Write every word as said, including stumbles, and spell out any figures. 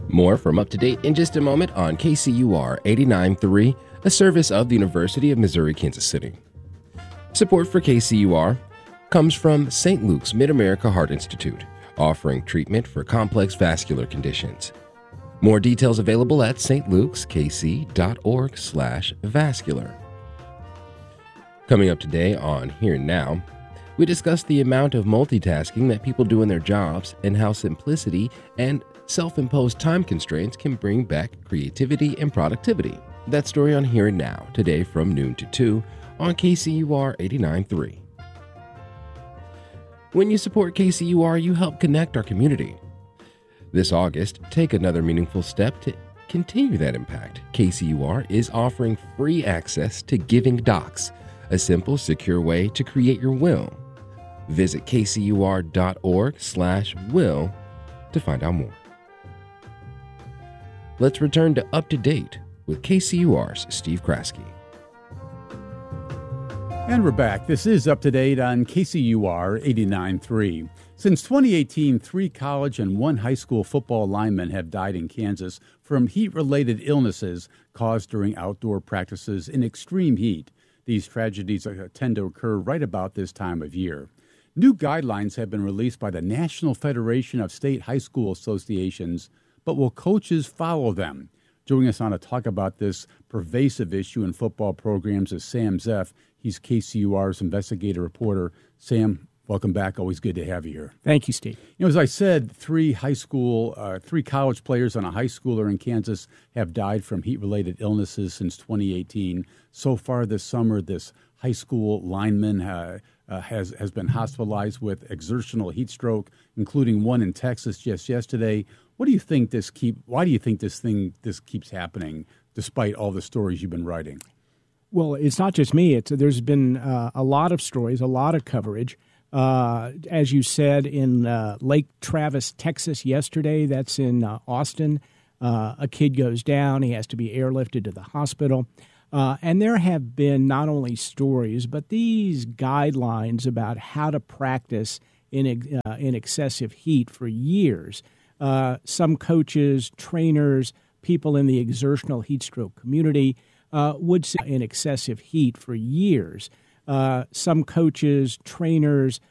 More from Up to Date in just a moment on K C U R eighty-nine point three, a service of the University of Missouri-Kansas City. Support for K C U R comes from Saint Luke's Mid-America Heart Institute, offering treatment for complex vascular conditions. More details available at stlukeskc.org slash vascular. Coming up today on Here and Now, we discuss the amount of multitasking that people do in their jobs and how simplicity and self-imposed time constraints can bring back creativity and productivity. That story on Here and Now, today from noon to two on K C U R eighty-nine point three. When you support K C U R, you help connect our community. This August, take another meaningful step to continue that impact. K C U R is offering free access to Giving Docs, a simple, secure way to create your will. Visit kcur.org slash will to find out more. Let's return to Up to Date with K C U R's Steve Kraske. And we're back. This is Up to Date on K C U R eighty-nine point three. Since twenty eighteen, three college and one high school football linemen have died in Kansas from heat-related illnesses caused during outdoor practices in extreme heat. These tragedies tend to occur right about this time of year. New guidelines have been released by the National Federation of State High School Associations, but will coaches follow them? Joining us on to talk about this pervasive issue in football programs is Sam Zeff. He's K C U R's investigative reporter. Sam, welcome back. Always good to have you here. Thank you, Steve. You know, as I said, three high school, uh, three college players and a high schooler in Kansas have died from heat-related illnesses since twenty eighteen. So far this summer, this high school lineman uh, uh, has has been hospitalized with exertional heat stroke, including one in Texas just yesterday. What do you think this keep? Why do you think this thing this keeps happening, despite all the stories you've been writing? Well, it's not just me. It's there's been uh, a lot of stories, a lot of coverage. Uh, as you said, in uh, Lake Travis, Texas, yesterday. That's in uh, Austin. Uh, a kid goes down. He has to be airlifted to the hospital. Uh, and there have been not only stories, but these guidelines about how to practice in uh, in excessive heat for years. Uh, some coaches, trainers, people in the exertional heat stroke community uh, would say in excessive heat for years. Uh, some coaches, trainers,